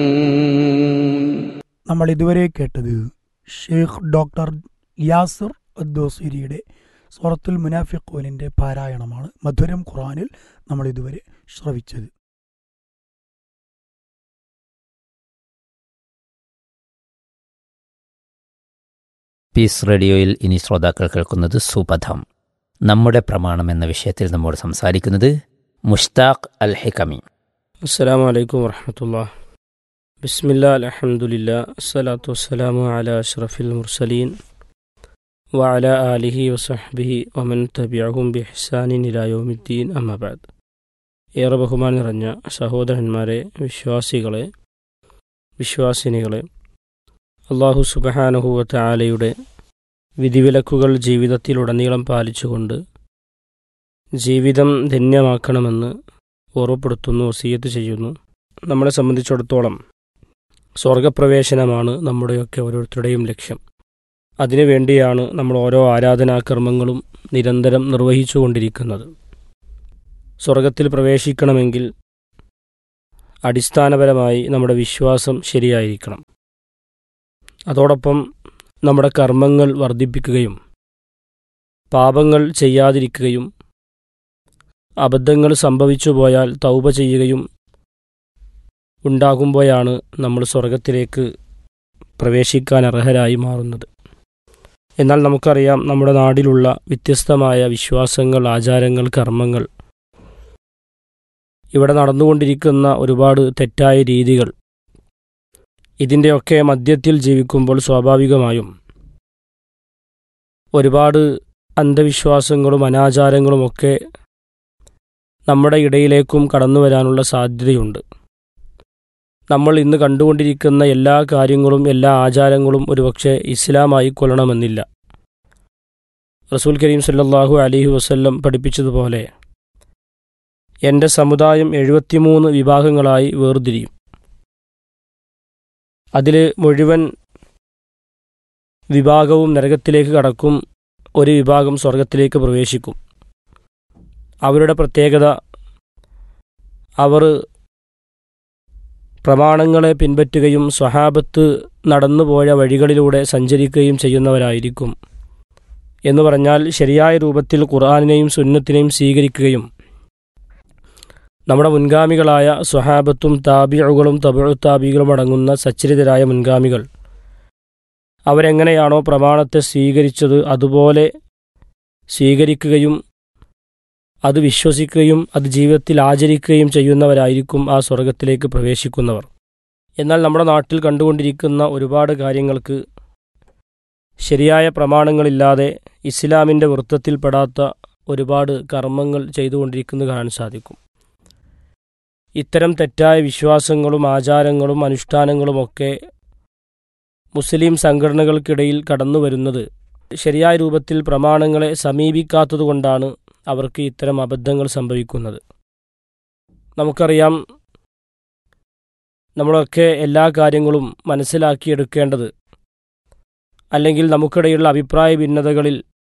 നമ്മൾ ഇതുവരെ കേട്ടത് ഷെയ്ഖ് ഡോക്ടർ യാസിർ അദ്ദോസിരിയുടെ സൂറത്തുൽ മുനാഫിഖൂനിൻ്റെ പാരായണമാണ്. മധുരം ഖുർആനിൽ നമ്മൾ ഇതുവരെ ശ്രവിച്ചത്. പീസ് റേഡിയോയിൽ ഇനി ശ്രോതാക്കൾ കേൾക്കുന്നത് സുപഥം. നമ്മുടെ പ്രമാണം എന്ന വിഷയത്തിൽ നമ്മോട് സംസാരിക്കുന്നത് മുഷ്താഖ് അൽ ഹികമി. അസ്സലാമു അലൈക്കും വറഹ്മത്തുള്ളാഹി. ബിസ്മില്ലാ അൽഹംദുലില്ലാ അസ്സലാത്തു വസ്സലാമു അലാ അഷ്റഫിൽ മുർസലീൻ വഅലാ ആലിഹി വസഹ്ബിഹി വമൻ തബിഅഹും ബിഇഹ്സാനിൻ ഇലാ യൗമിദ്ദീൻ. അമ്മാ ബഅദ്. ഏറെ ബഹുമാനം നിറഞ്ഞ സഹോദരന്മാരെ, വിശ്വാസികളെ, വിശ്വാസിനികളെ, അല്ലാഹു സുബ്ഹാനഹു വ തആലയുടെ വിധിവിലക്കുകൾ ജീവിതത്തിലുടനീളം പാലിച്ചുകൊണ്ട് ജീവിതം ധന്യമാക്കണമെന്ന് ഓർമ്മപ്പെടുത്തുന്നു, വസിയ്യത്ത് ചെയ്യുന്നു. നമ്മളെ സംബന്ധിച്ചിടത്തോളം സ്വർഗപ്രവേശനമാണ് നമ്മുടെയൊക്കെ ഓരോരുത്തരുടെയും ലക്ഷ്യം. അതിനുവേണ്ടിയാണ് നമ്മൾ ഓരോ ആരാധനാകർമ്മങ്ങളും നിരന്തരം നിർവഹിച്ചു കൊണ്ടിരിക്കുന്നത്. സ്വർഗത്തിൽ പ്രവേശിക്കണമെങ്കിൽ അടിസ്ഥാനപരമായി നമ്മുടെ വിശ്വാസം ശരിയായിരിക്കണം. അതോടൊപ്പം നമ്മുടെ കർമ്മങ്ങൾ വർദ്ധിപ്പിക്കുകയും പാപങ്ങൾ ചെയ്യാതിരിക്കുകയും അബദ്ധങ്ങൾ സംഭവിച്ചു പോയാൽ തൗബ ചെയ്യുകയും ഉണ്ടാകുമ്പോഴാണ് നമ്മൾ സ്വർഗത്തിലേക്ക് പ്രവേശിക്കാൻ അർഹരായി മാറുന്നത്. എന്നാൽ നമുക്കറിയാം, നമ്മുടെ നാട്ടിലുള്ള വ്യത്യസ്തമായ വിശ്വാസങ്ങൾ, ആചാരങ്ങൾ, കർമ്മങ്ങൾ, ഇവിടെ നടന്നുകൊണ്ടിരിക്കുന്ന ഒരുപാട് തെറ്റായ രീതികൾ, ഇതിൻ്റെയൊക്കെ മധ്യത്തിൽ ജീവിക്കുമ്പോൾ സ്വാഭാവികമായും ഒരുപാട് അന്ധവിശ്വാസങ്ങളും അനാചാരങ്ങളുമൊക്കെ നമ്മുടെ ഇടയിലേക്കും കടന്നു വരാനുള്ള സാധ്യതയുണ്ട്. നമ്മൾ ഇന്ന് കണ്ടുകൊണ്ടിരിക്കുന്ന എല്ലാ കാര്യങ്ങളും, എല്ലാ ആചാരങ്ങളും ഒരുപക്ഷെ ഇസ്ലാമായി കൊള്ളണമെന്നില്ല. റസൂൽ കരീം സല്ലല്ലാഹു അലൈഹി വസല്ലം പഠിപ്പിച്ചതുപോലെ എൻ്റെ സമുദായം 73 വിഭാഗങ്ങളായി വേർതിരിയും. അതിൽ മുഴുവൻ വിഭാഗവും നരകത്തിലേക്ക് കടക്കും, ഒരു വിഭാഗം സ്വർഗത്തിലേക്ക് പ്രവേശിക്കും. അവരുടെ പ്രത്യേകത, അവർ പ്രമാണങ്ങളെ പിൻപറ്റുകയും സ്വഹാബത്ത് നടന്നുപോയ വഴികളിലൂടെ സഞ്ചരിക്കുകയും ചെയ്യുന്നവരായിരിക്കും. എന്ന് പറഞ്ഞാൽ ശരിയായ രൂപത്തിൽ ഖുർആനിനെയും സുന്നത്തിനെയും സ്വീകരിക്കുകയും നമ്മുടെ മുൻഗാമികളായ സ്വഹാബത്തും താബിഉകളും തബഉ താബികളും അടങ്ങുന്ന സച്ചരിതരായ മുൻഗാമികൾ അവരെങ്ങനെയാണോ പ്രമാണത്തെ സ്വീകരിച്ചത് അതുപോലെ സ്വീകരിക്കുകയും അത് വിശ്വസിക്കുകയും അത് ജീവിതത്തിൽ ആചരിക്കുകയും ചെയ്യുന്നവരായിരിക്കും ആ സ്വർഗത്തിലേക്ക് പ്രവേശിക്കുന്നവർ. എന്നാൽ നമ്മുടെ നാട്ടിൽ കണ്ടുകൊണ്ടിരിക്കുന്ന ഒരുപാട് കാര്യങ്ങൾക്ക് ശരിയായ പ്രമാണങ്ങളില്ലാതെ ഇസ്ലാമിൻ്റെ വൃത്തത്തിൽപ്പെടാത്ത ഒരുപാട് കർമ്മങ്ങൾ ചെയ്തുകൊണ്ടിരിക്കുന്നത് കാണാൻ സാധിക്കും. ഇത്തരം തെറ്റായ വിശ്വാസങ്ങളും ആചാരങ്ങളും അനുഷ്ഠാനങ്ങളുമൊക്കെ മുസ്ലിം സംഘടനകൾക്കിടയിൽ കടന്നു വരുന്നത് ശരിയായ രൂപത്തിൽ പ്രമാണങ്ങളെ സമീപിക്കാത്തതുകൊണ്ടാണ് അവർക്ക് ഇത്തരം അബദ്ധങ്ങൾ സംഭവിക്കുന്നത്. നമുക്കറിയാം, നമ്മളൊക്കെ എല്ലാ കാര്യങ്ങളും മനസ്സിലാക്കിയെടുക്കേണ്ടത്, അല്ലെങ്കിൽ നമുക്കിടയിലുള്ള അഭിപ്രായ ഭിന്നതകളിൽ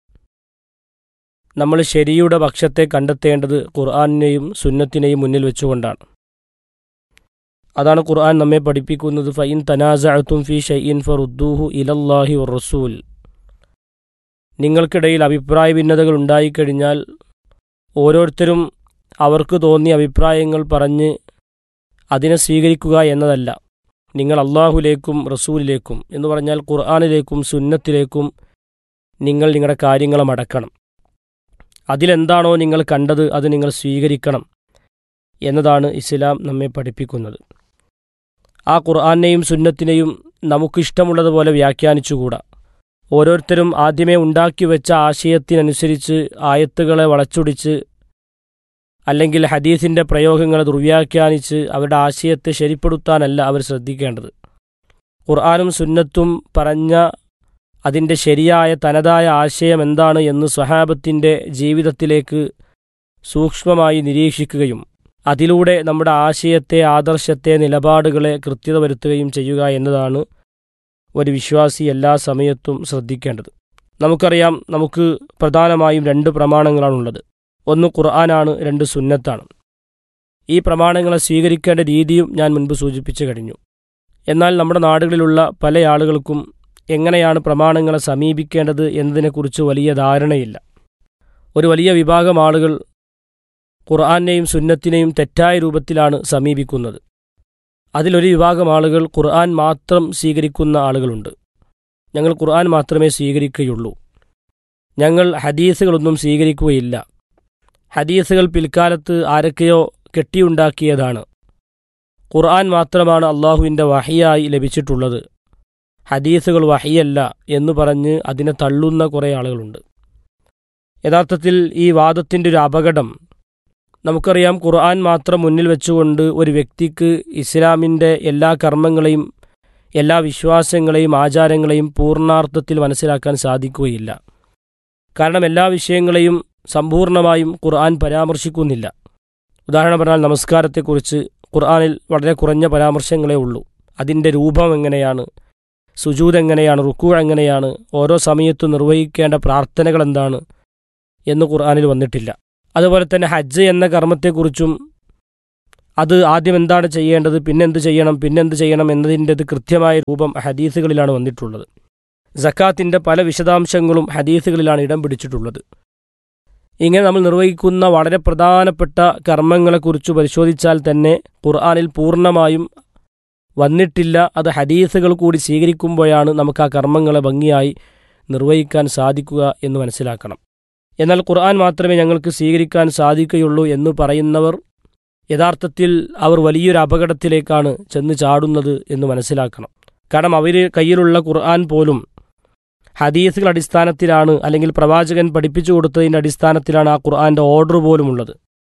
നമ്മൾ ശരിയുടെ പക്ഷത്തെ കണ്ടെത്തേണ്ടത് ഖുർആനിനെയും സുന്നത്തിനെയും മുന്നിൽ വെച്ചുകൊണ്ടാണ്. അതാണ് ഖുർആൻ നമ്മെ പഠിപ്പിക്കുന്നത്, ഫഇൻ തനാസഅതും ഫീ ഷൈഇൻ ഫറുദ്ദൂഹു ഇലല്ലാഹി വറസൂൽ. നിങ്ങൾക്കിടയിൽ അഭിപ്രായ ഭിന്നതകൾ ഉണ്ടായിക്കഴിഞ്ഞാൽ ഓരോരുത്തരും അവർക്ക് തോന്നിയ അഭിപ്രായങ്ങൾ പറഞ്ഞ് അതിനെ സ്വീകരിക്കുക എന്നതല്ല, നിങ്ങൾ അള്ളാഹുലേക്കും റസൂലിലേക്കും എന്ന് പറഞ്ഞാൽ ഖുർആനിലേക്കും സുന്നത്തിലേക്കും നിങ്ങൾ നിങ്ങളുടെ കാര്യങ്ങളെ മടക്കണം. അതിലെന്താണോ നിങ്ങൾ കണ്ടത് അത് നിങ്ങൾ സ്വീകരിക്കണം എന്നതാണ് ഇസ്ലാം നമ്മെ പഠിപ്പിക്കുന്നത്. ആ ഖുർആനെയും സുന്നത്തിനെയും നമുക്കിഷ്ടമുള്ളതുപോലെ വ്യാഖ്യാനിച്ചുകൂടാ. ഓരോരുത്തരും ആദ്യമേ ഉണ്ടാക്കി വെച്ച ആശയത്തിനനുസരിച്ച് ആയത്തുകളെ വളച്ചൊടിച്ച് അല്ലെങ്കിൽ ഹദീസിൻ്റെ പ്രയോഗങ്ങളെ ദുർവ്യാഖ്യാനിച്ച് അവരുടെ ആശയത്തെ ശരിപ്പെടുത്താനല്ല അവർ ശ്രദ്ധിക്കേണ്ടത്. ഖുർആനും സുന്നത്തും പറഞ്ഞ അതിൻ്റെ ശരിയായ തനതായ ആശയം എന്താണ് എന്ന് സ്വഹാബത്തിൻ്റെ ജീവിതത്തിലേക്ക് സൂക്ഷ്മമായി നിരീക്ഷിക്കുകയും അതിലൂടെ നമ്മുടെ ആശയത്തെ, ആദർശത്തെ, നിലപാടുകളെ കൃത്യത വരുത്തുകയും ചെയ്യുക എന്നതാണ് ഒരു വിശ്വാസി എല്ലാ സമയത്തും ശ്രദ്ധിക്കേണ്ടത്. നമുക്കറിയാം, നമുക്ക് പ്രധാനമായും 2 പ്രമാണങ്ങളാണുള്ളത്. ഒന്ന് ഖുർആനാണ്, 2 സുന്നത്താണ്. ഈ പ്രമാണങ്ങളെ സ്വീകരിക്കേണ്ട രീതിയും ഞാൻ മുൻപ് സൂചിപ്പിച്ചു കഴിഞ്ഞു. എന്നാൽ നമ്മുടെ നാടുകളിലുള്ള പല ആളുകൾക്കും എങ്ങനെയാണ് പ്രമാണങ്ങളെ സമീപിക്കേണ്ടത് എന്നതിനെക്കുറിച്ച് വലിയ ധാരണയില്ല. ഒരു വലിയ വിഭാഗം ആളുകൾ ഖുർആനെയും സുന്നത്തിനെയും തെറ്റായ രൂപത്തിലാണ് സമീപിക്കുന്നത്. അതിലൊരു വിഭാഗം ആളുകൾ ഖുർആൻ മാത്രം സ്വീകരിക്കുന്ന ആളുകളുണ്ട്. ഞങ്ങൾ ഖുർആൻ മാത്രമേ സ്വീകരിക്കുകയുള്ളൂ, ഞങ്ങൾ ഹദീസുകളൊന്നും സ്വീകരിക്കുകയില്ല, ഹദീസുകൾ പിൽക്കാലത്ത് ആരൊക്കെയോ കെട്ടിയുണ്ടാക്കിയതാണ്, ഖുർആൻ മാത്രമാണ് അള്ളാഹുവിൻ്റെ വഹിയായി ലഭിച്ചിട്ടുള്ളത്, ഹദീസുകൾ വഹിയല്ല എന്ന് പറഞ്ഞ് അതിനെ തള്ളുന്ന കുറേ ആളുകളുണ്ട്. യഥാർത്ഥത്തിൽ ഈ വാദത്തിൻ്റെ ഒരു അപകടം നമുക്കറിയാം. ഖുർആൻ മാത്രം മുന്നിൽ വെച്ചുകൊണ്ട് ഒരു വ്യക്തിക്ക് ഇസ്ലാമിൻ്റെ എല്ലാ കർമ്മങ്ങളെയും എല്ലാ വിശ്വാസങ്ങളെയും ആചാരങ്ങളെയും പൂർണ്ണാർത്ഥത്തിൽ മനസ്സിലാക്കാൻ സാധിക്കുകയില്ല. കാരണം എല്ലാ വിഷയങ്ങളെയും സമ്പൂർണ്ണമായും ഖുർആൻ പരാമർശിക്കുന്നില്ല. ഉദാഹരണം പറഞ്ഞാൽ നമസ്കാരത്തെക്കുറിച്ച് ഖുർആനിൽ വളരെ കുറഞ്ഞ പരാമർശങ്ങളേ ഉള്ളൂ. അതിൻ്റെ രൂപം എങ്ങനെയാണ്, സുജൂദ് എങ്ങനെയാണ്, റുക്കൂ എങ്ങനെയാണ്, ഓരോ സമയത്തും നിർവഹിക്കേണ്ട പ്രാർത്ഥനകൾ എന്താണ് എന്ന് ഖുർആനിൽ വന്നിട്ടില്ല. അതുപോലെ തന്നെ ഹജ്ജ് എന്ന കർമ്മത്തെക്കുറിച്ചും അത് ആദ്യം എന്താണ് ചെയ്യേണ്ടത്, പിന്നെന്ത് ചെയ്യണം എന്നതിൻ്റെത് കൃത്യമായ രൂപം ഹദീസുകളിലാണ് വന്നിട്ടുള്ളത്. സക്കാത്തിൻ്റെ പല വിശദാംശങ്ങളും ഹദീസുകളിലാണ് ഇടം പിടിച്ചിട്ടുള്ളത്. ഇങ്ങനെ നമ്മൾ നിർവഹിക്കുന്ന വളരെ പ്രധാനപ്പെട്ട കർമ്മങ്ങളെക്കുറിച്ച് പരിശോധിച്ചാൽ തന്നെ ഖുർആനിൽ പൂർണ്ണമായും വന്നിട്ടില്ല. അത് ഹദീസുകൾ കൂടി സ്വീകരിക്കുമ്പോഴാണ് നമുക്ക് ആ കർമ്മങ്ങളെ ഭംഗിയായി നിർവഹിക്കാൻ സാധിക്കുക എന്ന് മനസ്സിലാക്കണം. എന്നാൽ ഖുർആൻ മാത്രമേ ഞങ്ങൾക്ക് സ്വീകരിക്കാൻ സാധിക്കുകയുള്ളൂ എന്ന് പറയുന്നവർ യഥാർത്ഥത്തിൽ അവർ വലിയൊരു അപകടത്തിലേക്കാണ് ചെന്ന് ചാടുന്നത് എന്ന് മനസ്സിലാക്കണം. കാരണം അവർ കയ്യിലുള്ള ഖുർആൻ പോലും ഹദീസുകൾ അടിസ്ഥാനത്തിലാണ്, അല്ലെങ്കിൽ പ്രവാചകൻ പഠിപ്പിച്ചു കൊടുത്തതിൻ്റെ അടിസ്ഥാനത്തിലാണ് ആ ഖുർആൻ്റെ ഓർഡർ പോലും ഉള്ളത്.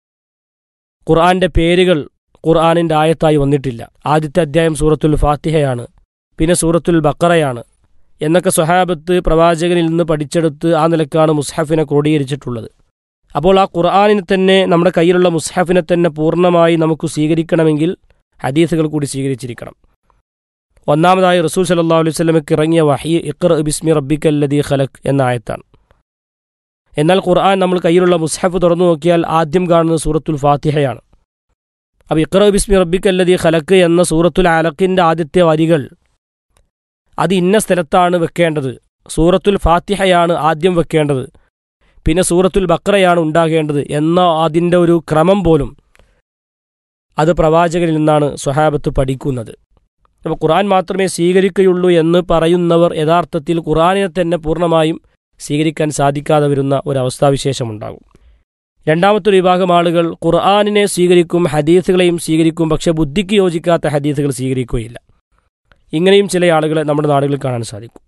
ഖുർആൻ്റെ പേരുകൾ ഖുർആനിൻ്റെ ആയത്തായി വന്നിട്ടില്ല. ആദ്യത്തെ അധ്യായം സൂറത്തുൽ ഫാത്തിഹയാണ്, പിന്നെ സൂറത്തുൽ ബഖറയാണ് എന്നൊക്കെ സ്വഹാബത്ത് പ്രവാചകനിൽ നിന്ന് പഠിച്ചെടുത്ത് ആ നിലക്കാണ് മുസ്ഹഫിനെ ക്രോഡീകരിച്ചിട്ടുള്ളത്. അപ്പോൾ ആ ഖുർആനിനെ തന്നെ, നമ്മുടെ കയ്യിലുള്ള മുസ്ഹഫിനെ തന്നെ പൂർണ്ണമായി നമുക്ക് സ്വീകരിക്കണമെങ്കിൽ ഹദീസുകൾ കൂടി സ്വീകരിച്ചിരിക്കണം. ഒന്നാമതായി റസൂൽ സല്ലല്ലാഹു അലൈഹി വസല്ലമയ്ക്ക് ഇറങ്ങിയ വഹി ഇഖ്റ ബിസ്മി റബ്ബിക്കല്ലദീ ഖലഖ് എന്ന ആയത്താണ്. എന്നാൽ ഖുർആൻ നമ്മൾ കയ്യിലുള്ള മുസ്ഹഫ് തുറന്നു നോക്കിയാൽ ആദ്യം കാണുന്നത് സൂറത്തുൽ ഫാത്തിഹയാണ്. അപ്പോൾ ഇഖ്റ ബിസ്മി റബ്ബിക്കല്ലദീ ഖലഖ് എന്ന സൂറത്തുൽ അലഖിൻ്റെ ആദ്യത്തെ വരികൾ അത് ഇന്ന സ്ഥലത്താണ് വെക്കേണ്ടത്, സൂറത്തുൽ ഫാത്തിഹയാണ് ആദ്യം വെക്കേണ്ടത്, പിന്നെ സൂറത്തുൽ ബഖറയാണ് ഉണ്ടാകേണ്ടത് എന്ന അതിൻ്റെ ഒരു ക്രമം പോലും അത് പ്രവാചകനിൽ നിന്നാണ് സ്വഹാബത്ത് പഠിക്കുന്നത്. അപ്പോൾ ഖുർആൻ മാത്രമേ സ്വീകരിക്കുകയുള്ളൂ എന്ന് പറയുന്നവർ യഥാർത്ഥത്തിൽ ഖുർആനിനെ തന്നെ പൂർണ്ണമായും സ്വീകരിക്കാൻ സാധിക്കാതെ വരുന്ന ഒരവസ്ഥാവിശേഷമുണ്ടാകും. രണ്ടാമത്തെ ഒരു വിഭാഗം ആളുകൾ ഖുർആനിനെ സ്വീകരിക്കും, ഹദീസുകളെയും സ്വീകരിക്കും, പക്ഷേ ബുദ്ധിക്ക് യോജിക്കാത്ത ഹദീസുകൾ സ്വീകരിക്കുകയില്ല. ഇങ്ങനെയും ചില ആളുകളെ നമ്മുടെ നാടുകളിൽ കാണാൻ സാധിക്കും.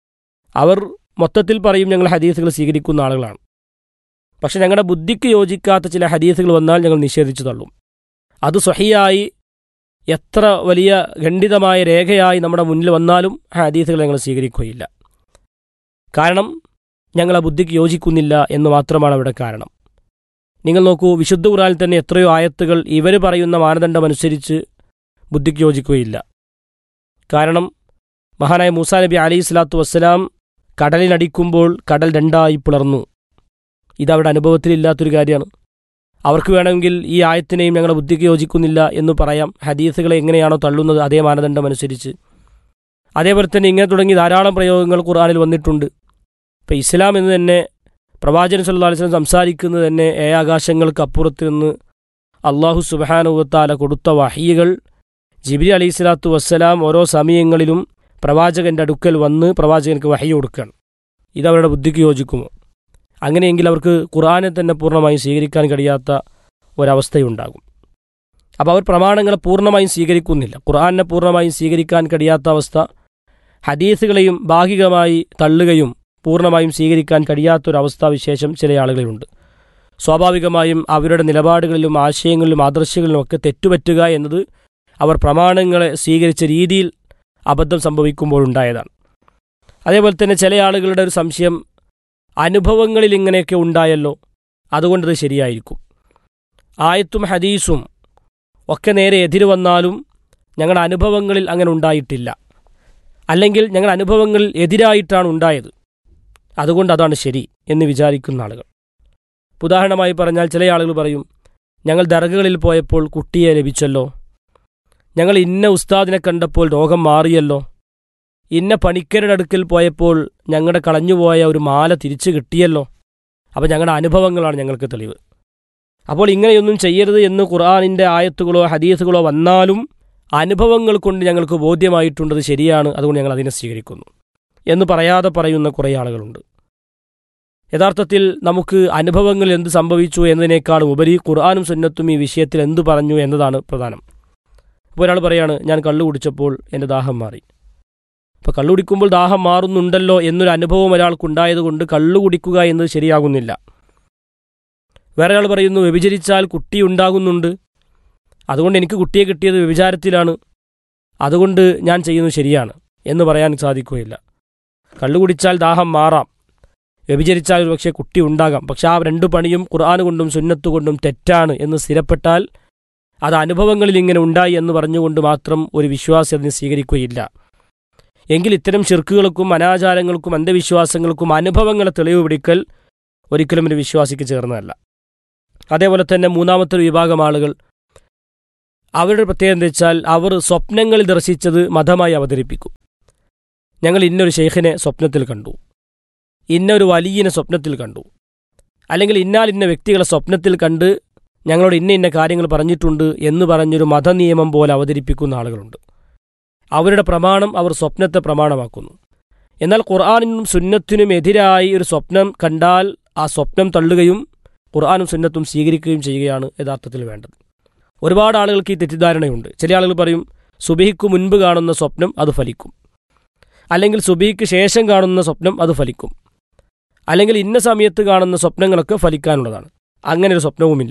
അവർ മൊത്തത്തിൽ പറയും ഞങ്ങൾ ഹദീസുകൾ സ്വീകരിക്കുന്ന ആളുകളാണ്, പക്ഷെ ഞങ്ങളുടെ ബുദ്ധിക്ക് യോജിക്കാത്ത ചില ഹദീസുകൾ വന്നാൽ ഞങ്ങൾ നിഷേധിച്ചു തള്ളും. അത് സ്വഹിയായി എത്ര വലിയ ഖണ്ഡിതമായ രേഖയായി നമ്മുടെ മുന്നിൽ വന്നാലും ഹദീസുകൾ ഞങ്ങൾ സ്വീകരിക്കുകയില്ല. കാരണം ഞങ്ങൾ ആ ബുദ്ധിക്ക് യോജിക്കുന്നില്ല എന്ന് മാത്രമാണ് അവിടെ കാരണം. നിങ്ങൾ നോക്കൂ, വിശുദ്ധ ഖുർആനിൽ തന്നെ എത്രയോ ആയത്തുകൾ ഇവർ പറയുന്ന മാനദണ്ഡമനുസരിച്ച് ബുദ്ധിക്ക് യോജിക്കുകയില്ല. കാരണം മഹാനായ മൂസാ നബി അലൈഹി സ്വലാത്തു വസ്സലാം കടലിനടിക്കുമ്പോൾ കടൽ രണ്ടായി പിളർന്നു. ഇതവരുടെ അനുഭവത്തിലില്ലാത്തൊരു കാര്യമാണ്. അവർക്ക് വേണമെങ്കിൽ ഈ ആയത്തിനെയും ഞങ്ങളുടെ ബുദ്ധിക്ക് യോജിക്കുന്നില്ല എന്ന് പറയാം, ഹദീസുകളെ എങ്ങനെയാണോ തള്ളുന്നത് അതേ മാനദണ്ഡം അനുസരിച്ച്. അതേപോലെ തന്നെ ഇങ്ങനെ തുടങ്ങി ധാരാളം പ്രയോഗങ്ങൾ ഖുർആനിൽ വന്നിട്ടുണ്ട്. ഇപ്പോൾ ഇസ്ലാം എന്ന് തന്നെ പ്രവാചകൻ സല്ലല്ലാഹു അലൈഹി വസല്ലം സംസാരിക്കുന്നത് തന്നെ ആകാശങ്ങൾക്ക് അപ്പുറത്ത് നിന്ന് അള്ളാഹു സുബ്ഹാനഹു വ തആല കൊടുത്ത വഹീകൾ ജിബ്രീൽ അലൈഹി സ്വലാത്തു വസ്സലാം ഓരോ സമയങ്ങളിലും പ്രവാചകൻ്റെ അടുക്കൽ വന്ന് പ്രവാചകർക്ക് വഹി കൊടുക്കുകയാണ്. ഇതവരുടെ ബുദ്ധിക്ക് യോജിക്കുമോ? അങ്ങനെയെങ്കിൽ അവർക്ക് ഖുർആനെ തന്നെ പൂർണ്ണമായും സ്വീകരിക്കാൻ കഴിയാത്ത ഒരവസ്ഥയുണ്ടാകും. അപ്പോൾ അവർ പ്രമാണങ്ങളെ പൂർണ്ണമായും സ്വീകരിക്കുന്നില്ല. ഖുർആനെ പൂർണ്ണമായും സ്വീകരിക്കാൻ കഴിയാത്ത അവസ്ഥ, ഹദീസുകളെയും ഭാഗികമായി തള്ളുകയും പൂർണ്ണമായും സ്വീകരിക്കാൻ കഴിയാത്തൊരവസ്ഥാവിശേഷം ചില ആളുകളിലുണ്ട്. സ്വാഭാവികമായും അവരുടെ നിലപാടുകളിലും ആശയങ്ങളിലും ആദർശങ്ങളിലുമൊക്കെ തെറ്റുപറ്റുക എന്നത് അവർ പ്രമാണങ്ങളെ സ്വീകരിച്ച രീതിയിൽ അബദ്ധം സംഭവിക്കുമ്പോഴുണ്ടായതാണ്. അതേപോലെ തന്നെ ചില ആളുകളുടെ ഒരു സംശയം, അനുഭവങ്ങളിൽ ഇങ്ങനെയൊക്കെ ഉണ്ടായല്ലോ, അതുകൊണ്ടത് ശരിയായിരിക്കും. ആയത്തും ഹദീസും ഒക്കെ നേരെ എതിര് വന്നാലും ഞങ്ങളുടെ അനുഭവങ്ങളിൽ അങ്ങനെ ഉണ്ടായിട്ടില്ല, അല്ലെങ്കിൽ ഞങ്ങളുടെ അനുഭവങ്ങളിൽ എതിരായിട്ടാണ് ഉണ്ടായത്, അതുകൊണ്ട് അതാണ് ശരി എന്ന് വിചാരിക്കുന്ന ആളുകൾ. ഉദാഹരണമായി പറഞ്ഞാൽ ചില ആളുകൾ പറയും, ഞങ്ങൾ ദർഗകളിൽ പോയപ്പോൾ കുട്ടിയെ ലഭിച്ചല്ലോ, ഞങ്ങൾ ഇന്ന ഉസ്താദിനെ കണ്ടപ്പോൾ രോഗം മാറിയല്ലോ, ഇന്ന പണിക്കരുടെ അടുക്കൽ പോയപ്പോൾ ഞങ്ങളുടെ കളഞ്ഞുപോയ ഒരു മാല തിരിച്ചു കിട്ടിയല്ലോ. അപ്പോൾ ഞങ്ങളുടെ അനുഭവങ്ങളാണ് ഞങ്ങൾക്ക് തെളിവ്. അപ്പോൾ ഇങ്ങനെയൊന്നും ചെയ്യരുത് എന്ന് ഖുർആനിൻ്റെ ആയത്തുകളോ ഹദീസുകളോ വന്നാലും അനുഭവങ്ങൾ കൊണ്ട് ഞങ്ങൾക്ക് ബോധ്യമായിട്ടുണ്ടത് ശരിയാണ്, അതുകൊണ്ട് ഞങ്ങൾ അതിനെ സ്വീകരിക്കുന്നു എന്ന് പറയാതെ പറയുന്ന കുറേ ആളുകളുണ്ട്. യഥാർത്ഥത്തിൽ നമുക്ക് അനുഭവങ്ങളിൽ എന്ത് സംഭവിച്ചു എന്നതിനേക്കാളും ഉപരി ഖുർആനും സുന്നത്തും ഈ വിഷയത്തിൽ എന്തു പറഞ്ഞു എന്നതാണ് പ്രധാനം. ഇപ്പോൾ ഒരാൾ പറയാണ്, ഞാൻ കള്ളു കുടിച്ചപ്പോൾ എൻ്റെ ദാഹം മാറി. അപ്പോൾ കള്ളു കുടിക്കുമ്പോൾ ദാഹം മാറുന്നുണ്ടല്ലോ എന്നൊരു അനുഭവം ഒരാൾക്കുണ്ടായതുകൊണ്ട് കള്ളു കുടിക്കുക എന്നത് ശരിയാകുന്നില്ല. വേറെ ആൾ പറയുന്നു, വ്യഭിചരിച്ചാൽ കുട്ടി ഉണ്ടാകുന്നുണ്ട്, അതുകൊണ്ട് എനിക്ക് കുട്ടിയെ കിട്ടിയത് വ്യഭിചാരത്തിലാണ്, അതുകൊണ്ട് ഞാൻ ചെയ്യുന്നത് ശരിയാണ് എന്ന് പറയാൻ സാധിക്കുകയില്ല. കള്ളു കുടിച്ചാൽ ദാഹം മാറാം, വ്യഭിചരിച്ചാൽ ഒരു പക്ഷേ കുട്ടി ഉണ്ടാകാം. പക്ഷെ ആ രണ്ടു പണിയും ഖുർആൻ കൊണ്ടും സുന്നത്ത് കൊണ്ടും തെറ്റാണ് എന്ന് സ്ഥിരപ്പെട്ടാൽ അത് അനുഭവങ്ങളിൽ ഇങ്ങനെ ഉണ്ടായി എന്ന് പറഞ്ഞുകൊണ്ട് മാത്രം ഒരു വിശ്വാസി അതിനെ സ്വീകരിക്കുകയില്ല. എങ്കിൽ ഇത്തരം ശിർക്കുകൾക്കും അനാചാരങ്ങൾക്കും അന്ധവിശ്വാസങ്ങൾക്കും അനുഭവങ്ങളെ തെളിവ് പിടിക്കൽ ഒരിക്കലും ഒരു വിശ്വാസിക്ക് ചേർന്നതല്ല. അതേപോലെ തന്നെ മൂന്നാമത്തെ ഒരു വിഭാഗം ആളുകൾ, അവരുടെ പ്രത്യേകത എന്താ വെച്ചാൽ അവർ സ്വപ്നങ്ങളിൽ ദർശിച്ചത് മതമായി അവതരിപ്പിക്കും. ഞങ്ങൾ ഇന്നൊരു ഷെയ്ഖിനെ സ്വപ്നത്തിൽ കണ്ടു, ഇന്നൊരു വലിയനെ സ്വപ്നത്തിൽ കണ്ടു, അല്ലെങ്കിൽ ഇന്ന വ്യക്തികളെ സ്വപ്നത്തിൽ കണ്ട് ഞങ്ങളോട് ഇന്ന കാര്യങ്ങൾ പറഞ്ഞിട്ടുണ്ട് എന്ന് പറഞ്ഞൊരു മതനിയമം പോലെ അവതരിപ്പിക്കുന്ന ആളുകളുണ്ട്. അവരുടെ പ്രമാണം അവർ സ്വപ്നത്തെ പ്രമാണമാക്കുന്നു. എന്നാൽ ഖുർആനിനും സുന്നത്തിനും എതിരായി ഒരു സ്വപ്നം കണ്ടാൽ ആ സ്വപ്നം തള്ളുകയും ഖുർആനും സുന്നത്തും സ്വീകരിക്കുകയും ചെയ്യുകയാണ് യഥാർത്ഥത്തിൽ വേണ്ടത്. ഒരുപാട് ആളുകൾക്ക് ഈ തെറ്റിദ്ധാരണയുണ്ട്. ചില ആളുകൾ പറയും, സുബഹിക്ക് മുൻപ് കാണുന്ന സ്വപ്നം അത് ഫലിക്കും, അല്ലെങ്കിൽ സുബഹിക്ക് ശേഷം കാണുന്ന സ്വപ്നം അത് ഫലിക്കും, അല്ലെങ്കിൽ ഇന്ന സമയത്ത് കാണുന്ന സ്വപ്നങ്ങളൊക്കെ ഫലിക്കാനുള്ളതാണ്. അങ്ങനെ ഒരു സ്വപ്നവുമില്ല.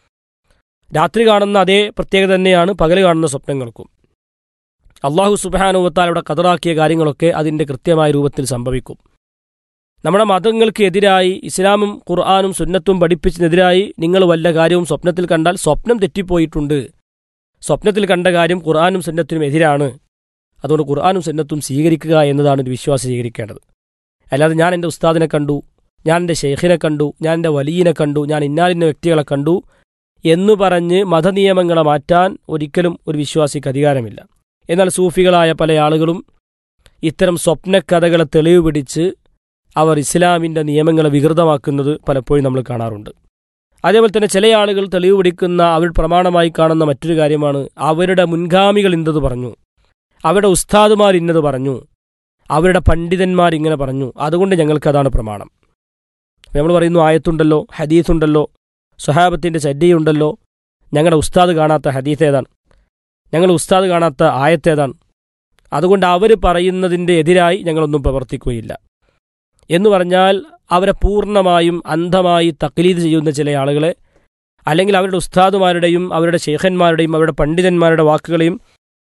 രാത്രി കാണുന്ന അതേ പ്രത്യേകത തന്നെയാണ് പകൽ കാണുന്ന സ്വപ്നങ്ങൾക്കും. അള്ളാഹു സുബ്ഹാനഹു വ തആലയുടെ ഖദറാക്കിയ കാര്യങ്ങളൊക്കെ അതിൻ്റെ കൃത്യമായ രൂപത്തിൽ സംഭവിക്കും. നമ്മുടെ മതങ്ങൾക്ക് എതിരായി ഇസ്ലാമും ഖുർആനും സുന്നത്തും പഠിപ്പിച്ചതിനെതിരായി നിങ്ങൾ വല്ല കാര്യവും സ്വപ്നത്തിൽ കണ്ടാൽ സ്വപ്നം തെറ്റിപ്പോയിട്ടുണ്ട്, സ്വപ്നത്തിൽ കണ്ട കാര്യം ഖുർആനും സുന്നത്തിനും എതിരാണ്, അതുകൊണ്ട് ഖുർആനും സുന്നത്തും സ്വീകരിക്കുക എന്നതാണ് ഒരു വിശ്വാസി സ്വീകരിക്കേണ്ടത്. അല്ലാതെ ഞാൻ എൻ്റെ ഉസ്താദിനെ കണ്ടു, ഞാൻ എൻ്റെ ഷെയ്ഖിനെ കണ്ടു, ഞാൻ എൻ്റെ വലിയനെ കണ്ടു, ഞാൻ ഇന്നാലിന്ന വ്യക്തികളെ കണ്ടു എന്ന് പറഞ്ഞ് മതനിയമങ്ങളെ മാറ്റാൻ ഒരിക്കലും ഒരു വിശ്വാസിക്ക് അധികാരമില്ല. എന്നാൽ സൂഫികളായ പല ആളുകളും ഇത്തരം സ്വപ്നക്കഥകളെ തെളിവ് പിടിച്ച് അവർ ഇസ്ലാമിൻ്റെ നിയമങ്ങളെ വികൃതമാക്കുന്നത് പലപ്പോഴും നമ്മൾ കാണാറുണ്ട്. അതേപോലെ തന്നെ ചില ആളുകൾ തെളിവ് പിടിക്കുന്ന അവർ പ്രമാണമായി കാണുന്ന മറ്റൊരു കാര്യമാണ് അവരുടെ മുൻഗാമികൾ ഇന്നത് പറഞ്ഞു, അവരുടെ ഉസ്താദുമാർ ഇന്നത് പറഞ്ഞു, അവരുടെ പണ്ഡിതന്മാർ ഇങ്ങനെ പറഞ്ഞു, അതുകൊണ്ട് ഞങ്ങൾക്കതാണ് പ്രമാണം. നമ്മൾ പറയുന്നു, ആയത്തുണ്ടല്ലോ, ഹദീസുണ്ടല്ലോ, സ്വഹാബത്തിൻ്റെ ചര്യയുണ്ടല്ലോ, ഞങ്ങളുടെ ഉസ്താദ് കാണാത്ത ഹദീസ് ഏതാണ്, ഞങ്ങളുടെ ഉസ്താദ് കാണാത്ത ആയത്തേതാണ്, അതുകൊണ്ട് അവർ പറയുന്നതിൻ്റെ എതിരായി ഞങ്ങളൊന്നും പ്രവർത്തിക്കുകയില്ല എന്ന് പറഞ്ഞാൽ അവരെ പൂർണ്ണമായും അന്ധമായി തഖ്ലീദ് ചെയ്യുന്ന ചില ആളുകളെ, അല്ലെങ്കിൽ അവരുടെ ഉസ്താദുമാരുടെയും അവരുടെ ശൈഖന്മാരുടെയും അവരുടെ പണ്ഡിതന്മാരുടെ വാക്കുകളെയും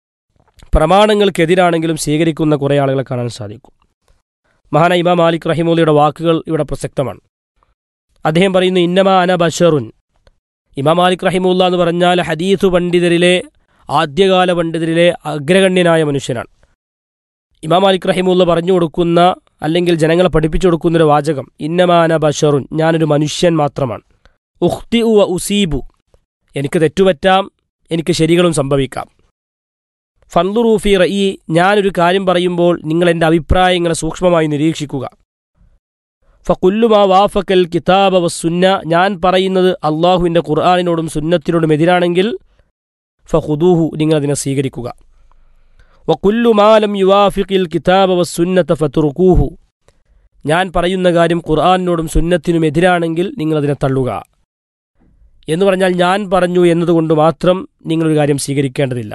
പ്രമാണങ്ങൾക്കെതിരാണെങ്കിലും സ്വീകരിക്കുന്ന കുറേ ആളുകളെ കാണാൻ സാധിക്കും. മഹാനായ ഇമാം മാലിക് റഹിമഹുള്ളയുടെ വാക്കുകൾ ഇവിടെ പ്രസക്തമാണ്. അദ്ദേഹം പറയുന്നു, ഇന്നമാ അന ബശറുൻ. ഇമാം മാലിക് റഹിമഹുള്ള എന്ന് പറഞ്ഞാൽ ഹദീസ് പണ്ഡിതരിലെ ആദ്യകാല പണ്ഡിതരിലെ അഗ്രഗണ്യനായ മനുഷ്യനാണ്. ഇമാം മാലിക് റഹിമഹുള്ള പറഞ്ഞു കൊടുക്കുന്ന അല്ലെങ്കിൽ ജനങ്ങളെ പഠിപ്പിച്ചു കൊടുക്കുന്നൊരു വാചകം, ഇന്നമാ അന ബശറുൻ, ഞാനൊരു മനുഷ്യൻ മാത്രമാണ്. ഉഖ്തിഉ വ ഉസീബു, എനിക്ക് തെറ്റുപറ്റാം, എനിക്ക് ശരികളും സംഭവിക്കാം. ഫൻദുറൂ ഫീ റഈ, ഞാനൊരു കാര്യം പറയുമ്പോൾ നിങ്ങൾ എൻ്റെ അഭിപ്രായങ്ങളെ സൂക്ഷ്മമായി നിരീക്ഷിക്കുക. ഫകുല്ലു മാ വാഫക്കൽ കിതാബ വസ്സുന്ന, ഞാൻ പറയുന്നത് അള്ളാഹുവിൻ്റെ ഖുർആനിനോടും സുന്നത്തിനോടും എതിരാണെങ്കിൽ ഫഖുദൂഹു, നിങ്ങളതിനെ സ്വീകരിക്കുക. വകുല്ലു മാ ലം യുവാഫിഖിൽ കിതാബ വസ്സുന്നത ഫതുർകൂഹു, ഞാൻ പറയുന്ന കാര്യം ഖുർആനിനോടും സുന്നത്തിനും എതിരാണെങ്കിൽ നിങ്ങളതിനെ തള്ളുക എന്ന് പറഞ്ഞാൽ ഞാൻ പറഞ്ഞു എന്നതുകൊണ്ട് മാത്രം നിങ്ങളൊരു കാര്യം സ്വീകരിക്കേണ്ടതില്ല.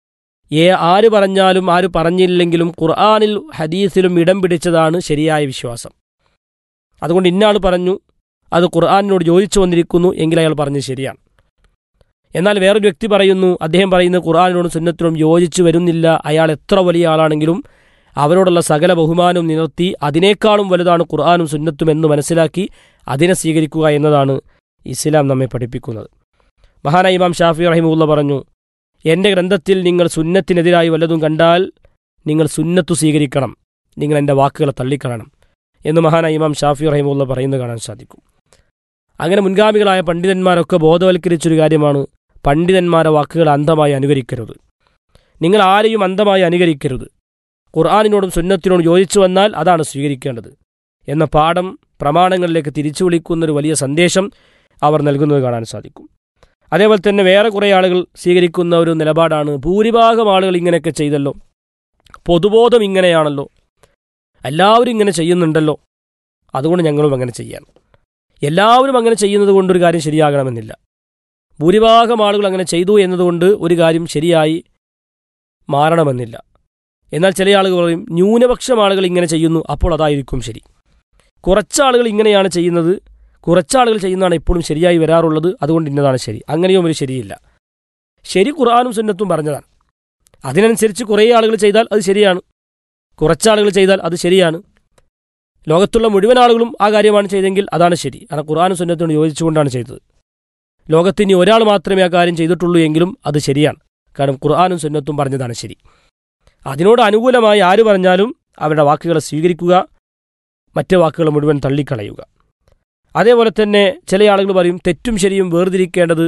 ആര് പറഞ്ഞാലും ആര് പറഞ്ഞില്ലെങ്കിലും ഖുർആനിൽ ഹദീസിലും ഇടം പിടിച്ചതാണ് ശരിയായ വിശ്വാസം. അതുകൊണ്ട് ഇന്നയാൾ പറഞ്ഞു, അത് ഖുർആനിനോട് യോജിച്ചു വന്നിരിക്കുന്നു എങ്കിൽ അയാൾ പറഞ്ഞത് ശരിയാണ്. എന്നാൽ വേറൊരു വ്യക്തി പറയുന്നു, അദ്ദേഹം പറയുന്നത് ഖുർആനിനോടും സുന്നത്തിനോടും യോജിച്ചു വരുന്നില്ല, അയാൾ എത്ര വലിയ ആളാണെങ്കിലും അവരോടുള്ള സകല ബഹുമാനവും നിലർത്തി അതിനേക്കാളും വലുതാണ് ഖുർആനും സുന്നത്തും എന്ന് മനസ്സിലാക്കി അതിനെ സ്വീകരിക്കുക എന്നതാണ് ഇസ്ലാം നമ്മെ പഠിപ്പിക്കുന്നത്. മഹാനായ ഇമാം ഷാഫി റഹിമഹുള്ള പറഞ്ഞു, എൻ്റെ ഗ്രന്ഥത്തിൽ നിങ്ങൾ സുന്നത്തിനെതിരായി വല്ലതും കണ്ടാൽ നിങ്ങൾ സുന്നത്തു സ്വീകരിക്കണം, നിങ്ങൾ എൻ്റെ വാക്കുകളെ തള്ളിക്കളയണം എന്ന് മഹാനായ ഇമാം ഷാഫി റഹിമഹുള്ള പറയുന്നത് കാണാൻ സാധിക്കും. അങ്ങനെ മുൻഗാമികളായ പണ്ഡിതന്മാരൊക്കെ ബോധവൽക്കരിച്ചൊരു കാര്യമാണ്, പണ്ഡിതന്മാരെ വാക്കുകൾ അന്ധമായി അനുകരിക്കരുത്. നിങ്ങൾ ആരെയും അന്ധമായി അനുകരിക്കരുത്. ഖുർആനിനോടും സുന്നത്തിനോടും യോജിച്ചു വന്നാൽ അതാണ് സ്വീകരിക്കേണ്ടത് എന്ന പാഠം പ്രമാണങ്ങളിലേക്ക് തിരിച്ചു വിളിക്കുന്നൊരു വലിയ സന്ദേശം അവർ നൽകുന്നത് കാണാൻ സാധിക്കും. അതേപോലെ തന്നെ വേറെ കുറേ ആളുകൾ സ്വീകരിക്കുന്ന ഒരു നിലപാടാണ്, ഭൂരിഭാഗം ആളുകൾ ഇങ്ങനെയൊക്കെ ചെയ്തല്ലോ, പൊതുബോധം ഇങ്ങനെയാണല്ലോ, എല്ലാവരും ഇങ്ങനെ ചെയ്യുന്നുണ്ടല്ലോ, അതുകൊണ്ട് ഞങ്ങളും അങ്ങനെ ചെയ്യാം. എല്ലാവരും അങ്ങനെ ചെയ്യുന്നത് കൊണ്ടൊരു കാര്യം ശരിയാകണമെന്നില്ല. ഭൂരിഭാഗം ആളുകൾ അങ്ങനെ ചെയ്തു എന്നതുകൊണ്ട് ഒരു കാര്യം ശരിയായി മാറണമെന്നില്ല. എന്നാൽ ചില ആളുകൾ പറയും ന്യൂനപക്ഷം ആളുകൾ ഇങ്ങനെ ചെയ്യുന്നു, അപ്പോൾ അതായിരിക്കും ശരി. കുറച്ചാളുകൾ ഇങ്ങനെയാണ് ചെയ്യുന്നത്, കുറച്ചാളുകൾ ചെയ്യുന്നതാണ് എപ്പോഴും ശരിയായി വരാറുള്ളത്, അതുകൊണ്ട് ഇന്നതാണ് ശരി. അങ്ങനെയും ഒരു ശരിയില്ല. ശരി ഖുർആനും സുന്നത്തും പറഞ്ഞതാണ്. അതിനനുസരിച്ച് കുറേ ആളുകൾ ചെയ്താൽ അത് ശരിയാണ്, കുറച്ചാളുകൾ ചെയ്താൽ അത് ശരിയാണ്. ലോകത്തുള്ള മുഴുവൻ ആളുകളും ആ കാര്യമാണ് ചെയ്തെങ്കിൽ അതാണ് ശരി. കാരണം ഖുർആനും സുന്നത്തിനോട് യോജിച്ചുകൊണ്ടാണ് ചെയ്തത്. ലോകത്തിന് ഒരാൾ മാത്രമേ ആ കാര്യം ചെയ്തിട്ടുള്ളൂ എങ്കിലും അത് ശരിയാണ്. കാരണം ഖുർആനും സുന്നത്തും പറഞ്ഞതാണ് ശരി. അതിനോട് അനുകൂലമായി ആര് പറഞ്ഞാലും അവരുടെ വാക്കുകളെ സ്വീകരിക്കുക, മറ്റു വാക്കുകൾ മുഴുവൻ തള്ളിക്കളയുക. അതേപോലെ തന്നെ ചില ആളുകൾ പറയും തെറ്റും ശരിയും വേർതിരിക്കേണ്ടത്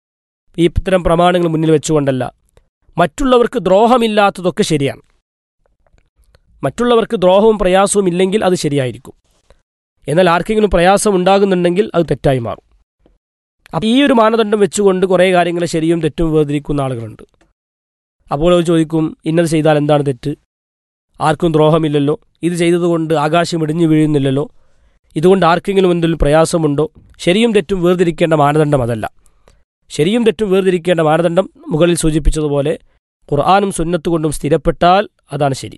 ഈ ഇത്തരം പ്രമാണങ്ങൾ മുന്നിൽ വെച്ചുകൊണ്ടല്ല, മറ്റുള്ളവർക്ക് ദ്രോഹമില്ലാത്തതൊക്കെ ശരിയാണ്. മറ്റുള്ളവർക്ക് ദ്രോഹവും പ്രയാസവും ഇല്ലെങ്കിൽ അത് ശരിയായിരിക്കും. എന്നാൽ ആർക്കെങ്കിലും പ്രയാസം ഉണ്ടാകുന്നുണ്ടെങ്കിൽ അത് തെറ്റായി മാറും. അപ്പം ഈ ഒരു മാനദണ്ഡം വെച്ചുകൊണ്ട് കുറേ കാര്യങ്ങൾ ശരിയും തെറ്റും വേർതിരിക്കുന്ന ആളുകളുണ്ട്. അപ്പോൾ അവർ ചോദിക്കും, ഇന്നത് ചെയ്താൽ എന്താണ് തെറ്റ്? ആർക്കും ദ്രോഹമില്ലല്ലോ, ഇത് ചെയ്തതുകൊണ്ട് ആകാശം ഇടിഞ്ഞു വീഴുന്നില്ലല്ലോ, ഇതുകൊണ്ട് ആർക്കെങ്കിലും എന്തെങ്കിലും പ്രയാസമുണ്ടോ? ശരിയും തെറ്റും വേർതിരിക്കേണ്ട മാനദണ്ഡം അതല്ല. ശരിയും തെറ്റും വേർതിരിക്കേണ്ട മാനദണ്ഡം മുകളിൽ സൂചിപ്പിച്ചതുപോലെ ഖുർആനും സുന്നത്തുകൊണ്ടും സ്ഥിരപ്പെട്ടാൽ അതാണ് ശരി.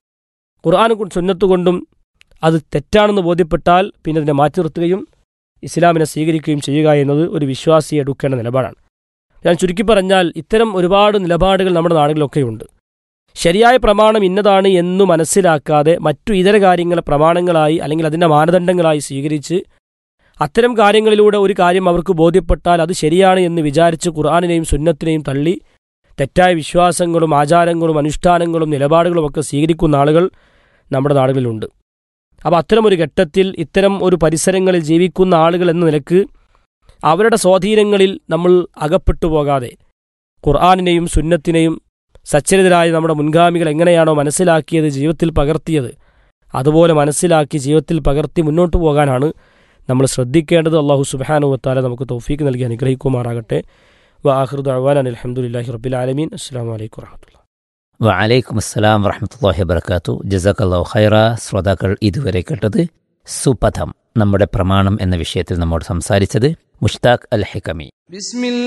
ഖുർആനും സുന്നത്തുകൊണ്ടും അത് തെറ്റാണെന്ന് ബോധ്യപ്പെട്ടാൽ പിന്നെ അതിനെ മാറ്റി നിർത്തുകയും ഇസ്ലാമിനെ സ്വീകരിക്കുകയും ചെയ്യുക എന്നത് ഒരു വിശ്വാസിയെ എടുക്കേണ്ട നിലപാടാണ്. ഞാൻ ചുരുക്കി പറഞ്ഞാൽ ഇത്തരം ഒരുപാട് നിലപാടുകൾ നമ്മുടെ നാടുകളിലൊക്കെയുണ്ട്. ശരിയായ പ്രമാണം ഇന്നതാണ് എന്നു മനസ്സിലാക്കാതെ മറ്റു ഇതര കാര്യങ്ങളെ പ്രമാണങ്ങളായി അല്ലെങ്കിൽ അതിൻ്റെ മാനദണ്ഡങ്ങളായി സ്വീകരിച്ച് അത്തരം കാര്യങ്ങളിലൂടെ ഒരു കാര്യം അവർക്ക് ബോധ്യപ്പെട്ടാൽ അത് ശരിയാണ് എന്ന് വിചാരിച്ച് ഖുർആനിനെയും സുന്നത്തിനെയും തള്ളി തെറ്റായ വിശ്വാസങ്ങളും ആചാരങ്ങളും അനുഷ്ഠാനങ്ങളും നിലപാടുകളും ഒക്കെ സ്വീകരിക്കുന്ന ആളുകൾ നമ്മുടെ നാടുകളിലുണ്ട്. അപ്പോൾ അത്തരമൊരു ഘട്ടത്തിൽ ഇത്തരം ഒരു പരിസരങ്ങളിൽ ജീവിക്കുന്ന ആളുകൾ എന്ന നിലക്ക് അവരുടെ സ്വാധീനങ്ങളിൽ നമ്മൾ അകപ്പെട്ടു പോകാതെ ഖുർആനിനെയും സുന്നത്തിനെയും സച്ചരിതരായ നമ്മുടെ മുൻഗാമികൾ എങ്ങനെയാണോ മനസ്സിലാക്കിയത്, ജീവിതത്തിൽ പകർത്തിയത്, അതുപോലെ മനസ്സിലാക്കി ജീവിതത്തിൽ പകർത്തി മുന്നോട്ട് പോകാനാണ് നമ്മൾ ശ്രദ്ധിക്കേണ്ടത്. അല്ലാഹു സുബ്ഹാനഹു വ തആല നമുക്ക് തൗഫീഖ് നൽകി അനുഗ്രഹിക്കുമാറാകട്ടെ. വആഖിറു ദഅ്വാനാ അൽഹംദുലില്ലാഹി റബ്ബിൽ ആലമീൻ. അസ്സലാമു അലൈക്കും വറഹ്മത്തുള്ളാഹി. വഅലൈക്കും അസ്സലാം വറഹ്മത്തുള്ളാഹി വബറകാതുഹു. ജസാക്കല്ലാഹു ഖൈറ. ശ്രോതാക്കൾ ഇതുവരെ കേട്ടത് സുപഥം, നമ്മുടെ പ്രമാണം എന്ന വിഷയത്തിൽ നമ്മോട് സംസാരിച്ചത് മുഷ്താഖ് അൽ ഹികമി.